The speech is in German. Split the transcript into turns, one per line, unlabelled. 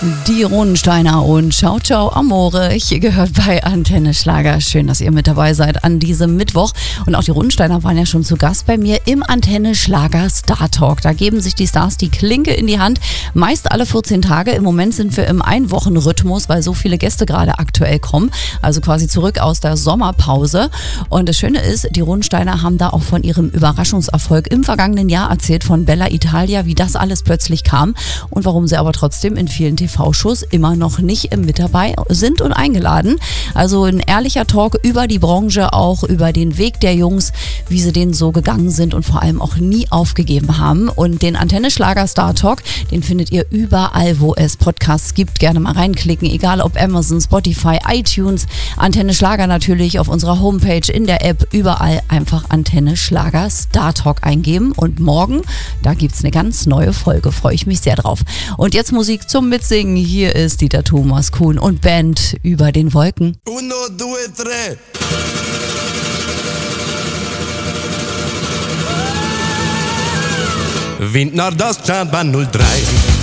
Die Rodensteiner und Ciao Ciao Amore. Hier gehört bei Antenne Schlager. Schön, dass ihr mit dabei seid an diesem Mittwoch. Und auch die Rodensteiner waren ja schon zu Gast bei mir im Antenne Schlager Star Talk. Da geben sich die Stars die Klinke in die Hand. Meist alle 14 Tage. Im Moment sind wir im Einwochenrhythmus, weil so viele Gäste gerade aktuell kommen. Also quasi zurück aus der Sommerpause. Und das Schöne ist, die Rodensteiner haben da auch von ihrem Überraschungserfolg im vergangenen Jahr erzählt, von Bella Italia, wie das alles plötzlich kam und warum sie aber trotzdem in vielen TV-Shows immer noch nicht mit dabei sind und eingeladen. Also ein ehrlicher Talk über die Branche, auch über den Weg der Jungs, wie sie den so gegangen sind und vor allem auch nie aufgegeben haben. Und den Antenne Schlager Star Talk, den findet ihr überall, wo es Podcasts gibt. Gerne mal reinklicken, egal ob Amazon, Spotify, iTunes, Antenne Schlager natürlich auf unserer Homepage, in der App, überall einfach Antenne Schlager Star Talk eingeben. Und morgen, da gibt's eine ganz neue Folge. Freue ich mich sehr drauf. Und jetzt Musik zum Mitsingen. Hier ist Dieter Thomas Kuhn und Band über den Wolken.
1, 2, 3. Wind Nordostland Bahn 03.